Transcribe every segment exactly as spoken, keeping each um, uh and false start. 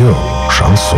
Радио «Шансон».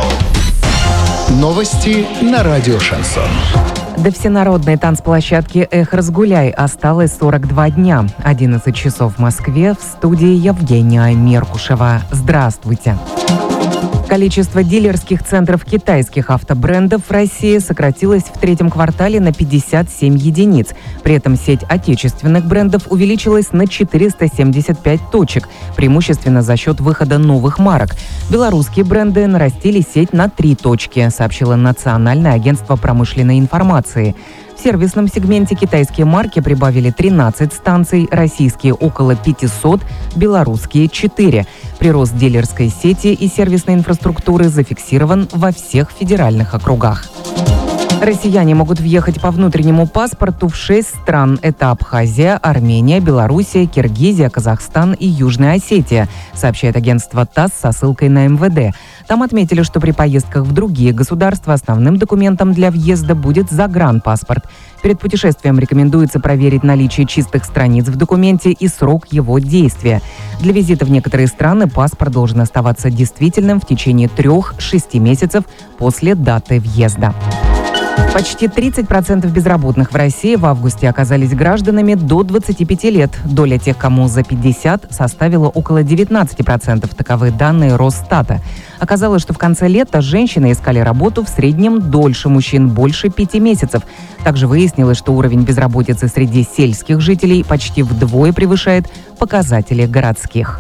Новости на радио «Шансон». До всенародной танцплощадки «Эх, разгуляй» осталось сорок два дня. одиннадцать часов в Москве. В студии Евгения Меркушева. Здравствуйте. Количество дилерских центров китайских автобрендов в России сократилось в третьем квартале на пятьдесят семь единиц. При этом сеть отечественных брендов увеличилась на четыреста семьдесят пять точек, преимущественно за счет выхода новых марок. Белорусские бренды нарастили сеть на три точки, сообщило Национальное агентство промышленной информации. В сервисном сегменте китайские марки прибавили тринадцать станций, российские около пятисот, белорусские четыре. Прирост дилерской сети и сервисной инфраструктуры зафиксирован во всех федеральных округах. Россияне могут въехать по внутреннему паспорту в шесть стран. Это Абхазия, Армения, Белоруссия, Киргизия, Казахстан и Южная Осетия, сообщает агентство ТАСС со ссылкой на эм вэ дэ. Там отметили, что при поездках в другие государства основным документом для въезда будет загранпаспорт. Перед путешествием рекомендуется проверить наличие чистых страниц в документе и срок его действия. Для визита в некоторые страны паспорт должен оставаться действительным в течение трех-шести месяцев после даты въезда. Почти тридцать процентов безработных в России в августе оказались гражданами до двадцати пяти лет. Доля тех, кому за пятьдесят, составила около девятнадцать процентов. Таковы данные Росстата. Оказалось, что в конце лета женщины искали работу в среднем дольше мужчин, больше пяти месяцев. Также выяснилось, что уровень безработицы среди сельских жителей почти вдвое превышает показатели городских.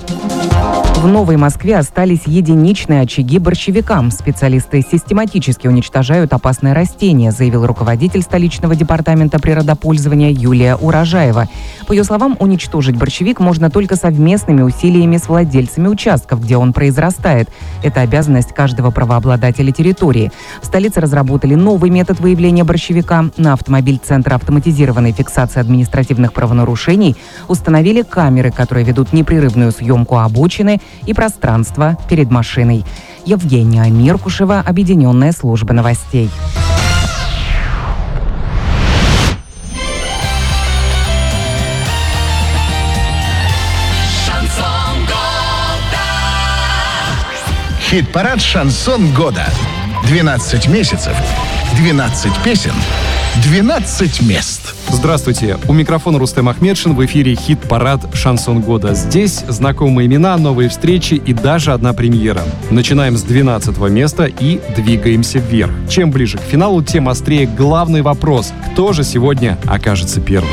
В Новой Москве остались единичные очаги борщевика. Специалисты систематически уничтожают опасные растения, заявил руководитель столичного департамента природопользования Юлия Урожаева. По ее словам, уничтожить борщевик можно только совместными усилиями с владельцами участков, где он произрастает. Это обязанность каждого правообладателя территории. В столице разработали новый метод выявления борщевика. На автомобиль Центра автоматизированной фиксации административных правонарушений установили камеры, которые ведут непрерывную съемку обочины и пространства перед машиной. Евгения Меркушева, Объединенная служба новостей. Хит-парад «Шансон года». двенадцать месяцев, двенадцать песен, двенадцать мест. Здравствуйте, у микрофона Рустем Ахмедшин, в эфире хит-парад «Шансон года». Здесь знакомые имена, новые встречи и даже одна премьера. Начинаем с двенадцатого места и двигаемся вверх. Чем ближе к финалу, тем острее главный вопрос: кто же сегодня окажется первым?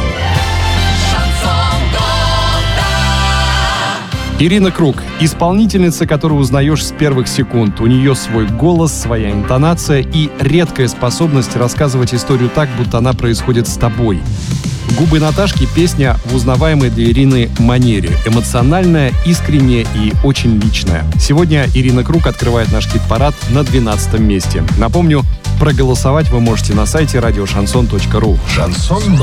Ирина Круг – исполнительница, которую узнаешь с первых секунд. У нее свой голос, своя интонация и редкая способность рассказывать историю так, будто она происходит с тобой. «Губы Наташки» — песня в узнаваемой для Ирины манере. Эмоциональная, искренняя и очень личная. Сегодня Ирина Круг открывает наш хит-парад на двенадцатом месте. Напомню, проголосовать вы можете на сайте радио шансон точка ру. Шансон